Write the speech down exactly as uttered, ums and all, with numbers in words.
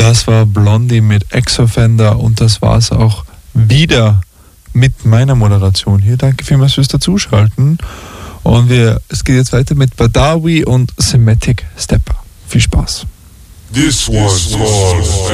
Das war Blondie mit Ex-Offender und das war es auch wieder mit meiner Moderation hier. Danke vielmals fürs Dazuschalten. Und wir, es geht jetzt weiter mit Badawi und Semitic Stepper. Viel Spaß. This was called